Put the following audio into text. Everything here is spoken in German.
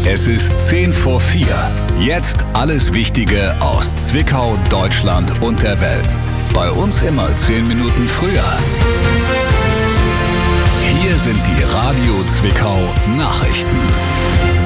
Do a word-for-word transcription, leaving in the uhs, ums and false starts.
Es ist zehn vor vier. Jetzt alles Wichtige aus Zwickau, Deutschland und der Welt. Bei uns immer zehn Minuten früher. Hier sind die Radio Zwickau Nachrichten.